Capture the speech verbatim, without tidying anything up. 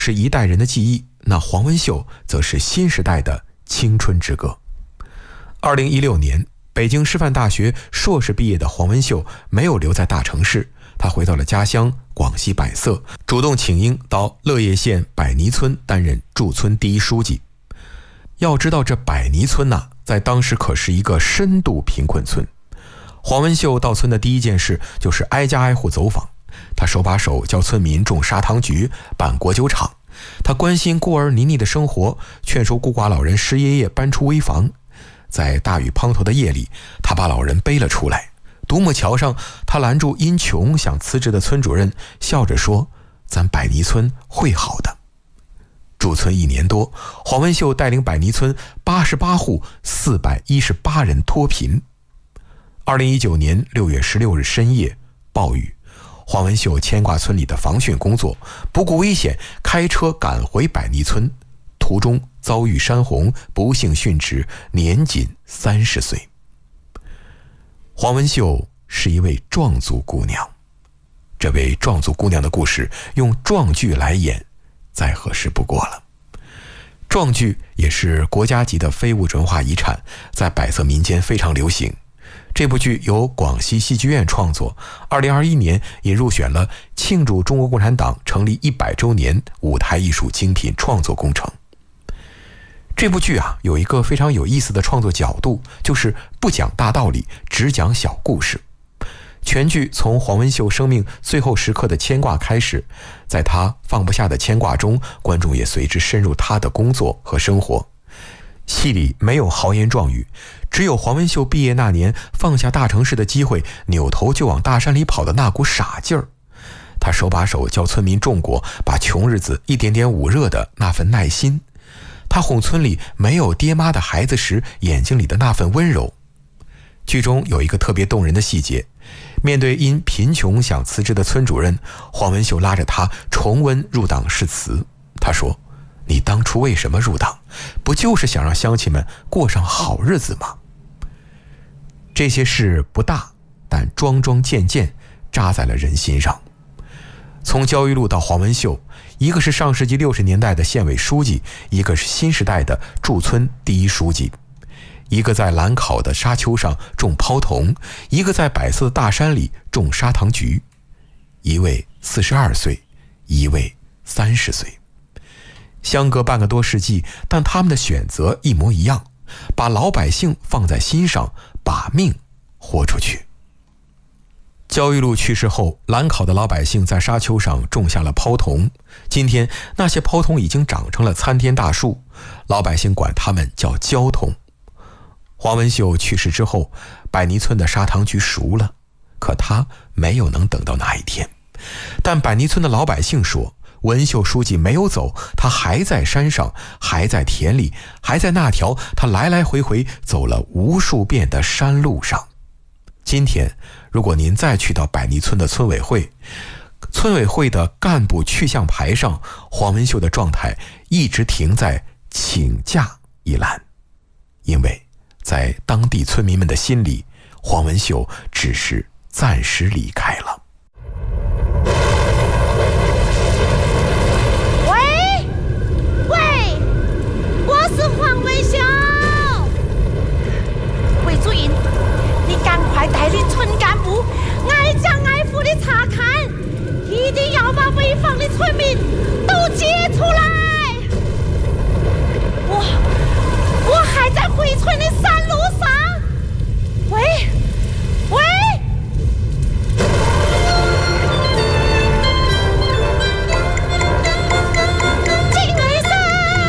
是一代人的记忆，那黄文秀则是新时代的青春之歌。二零一六年，北京师范大学硕士毕业的黄文秀没有留在大城市，他回到了家乡广西百色，主动请缨到乐业县百泥村担任驻村第一书记。要知道这百泥村呐、啊，在当时可是一个深度贫困村。黄文秀到村的第一件事就是挨家挨户走访，他手把手教村民种砂糖橘、办国酒厂，他关心孤儿泥泞的生活，劝说孤寡老人石爷爷搬出危房。在大雨滂沱的夜里，他把老人背了出来。独木桥上，他拦住因穷想辞职的村主任，笑着说：“咱百泥村会好的。”驻村一年多，黄文秀带领百泥村八十八户四百一十八人脱贫。二零一九年六月十六日深夜，暴雨，黄文秀牵挂村里的防汛工作，不顾危险开车赶回百泥村，途中遭遇山洪，不幸殉职，年仅三十岁。黄文秀是一位壮族姑娘，这位壮族姑娘的故事用壮剧来演，再合适不过了。壮剧也是国家级的非物质文化遗产，在百色民间非常流行。这部剧由广西戏剧院创作，二零二一年也入选了庆祝中国共产党成立一百周年舞台艺术精品创作工程。这部剧啊，有一个非常有意思的创作角度，就是不讲大道理，只讲小故事。全剧从黄文秀生命最后时刻的牵挂开始，在她放不下的牵挂中，观众也随之深入她的工作和生活。戏里没有豪言壮语，只有黄文秀毕业那年放下大城市的机会，扭头就往大山里跑的那股傻劲儿。他手把手教村民种果，把穷日子一点点捂热的那份耐心。他哄村里没有爹妈的孩子时眼睛里的那份温柔。剧中有一个特别动人的细节，面对因贫穷想辞职的村主任，黄文秀拉着他重温入党誓词。他说：“你当初为什么入党？不就是想让乡亲们过上好日子吗？”这些事不大，但桩桩件件扎在了人心上。从焦裕禄到黄文秀，一个是上世纪六十年代的县委书记，一个是新时代的驻村第一书记。一个在兰考的沙丘上种泡桐，一个在百色的大山里种砂糖橘。一位四十二岁，一位三十岁，相隔半个多世纪，但他们的选择一模一样，把老百姓放在心上，把命豁出去。焦裕禄去世后，兰考的老百姓在沙丘上种下了泡桐，今天那些泡桐已经长成了参天大树，老百姓管它们叫焦桐。黄文秀去世之后，百泥村的砂糖橘熟了，可他没有能等到那一天。但百泥村的老百姓说，文秀书记没有走，他还在山上，还在田里，还在那条他来来回回走了无数遍的山路上。今天如果您再去到百泥村的村委会，村委会的干部去向牌上，黄文秀的状态一直停在请假一栏，因为在当地村民们的心里，黄文秀只是暂时离开了。